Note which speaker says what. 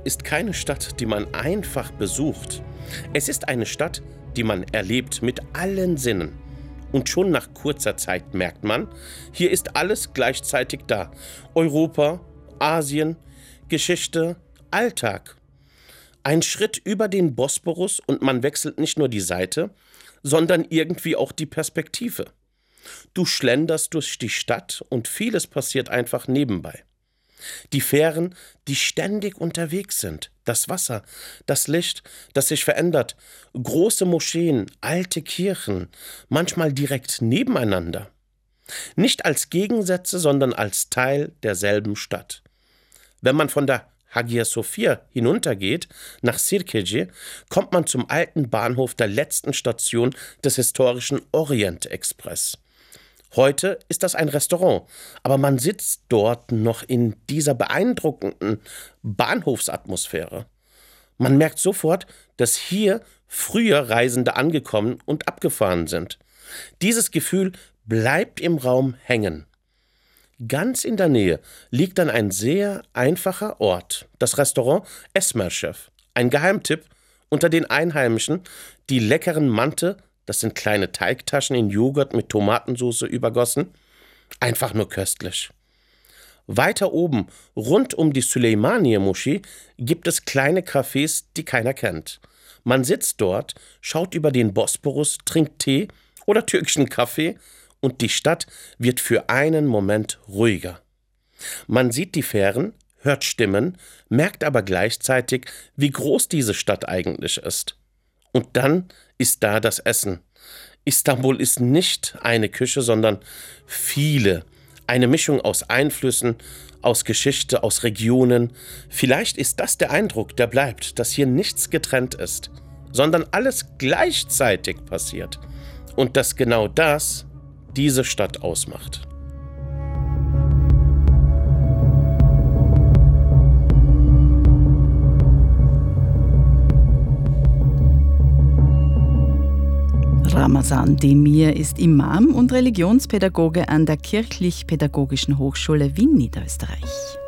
Speaker 1: ist keine Stadt, die man einfach besucht. Es ist eine Stadt, die man erlebt mit allen Sinnen. Und schon nach kurzer Zeit merkt man, hier ist alles gleichzeitig da. Europa, Asien, Geschichte, Alltag. Ein Schritt über den Bosporus und man wechselt nicht nur die Seite, sondern irgendwie auch die Perspektive. Du schlenderst durch die Stadt und vieles passiert einfach nebenbei. Die Fähren, die ständig unterwegs sind, das Wasser, das Licht, das sich verändert, große Moscheen, alte Kirchen, manchmal direkt nebeneinander. Nicht als Gegensätze, sondern als Teil derselben Stadt. Wenn man von der Hagia Sophia hinuntergeht, nach Sirkeci, kommt man zum alten Bahnhof der letzten Station des historischen Orient-Express. Heute ist das ein Restaurant, aber man sitzt dort noch in dieser beeindruckenden Bahnhofsatmosphäre. Man merkt sofort, dass hier früher Reisende angekommen und abgefahren sind. Dieses Gefühl bleibt im Raum hängen. Ganz in der Nähe liegt dann ein sehr einfacher Ort, das Restaurant Esmerchef. Ein Geheimtipp unter den Einheimischen, die leckeren Mante, das sind kleine Teigtaschen in Joghurt mit Tomatensauce übergossen, einfach nur köstlich. Weiter oben, rund um die Süleymaniye-Moschee, gibt es kleine Cafés, die keiner kennt. Man sitzt dort, schaut über den Bosporus, trinkt Tee oder türkischen Kaffee, und die Stadt wird für einen Moment ruhiger. Man sieht die Fähren, hört Stimmen, merkt aber gleichzeitig, wie groß diese Stadt eigentlich ist. Und dann ist da das Essen. Istanbul ist nicht eine Küche, sondern viele. Eine Mischung aus Einflüssen, aus Geschichte, aus Regionen. Vielleicht ist das der Eindruck, der bleibt, dass hier nichts getrennt ist, sondern alles gleichzeitig passiert. Und dass genau das diese Stadt ausmacht.
Speaker 2: Ramazan Demir ist Imam und Religionspädagoge an der Kirchlich-Pädagogischen Hochschule Wien, Niederösterreich.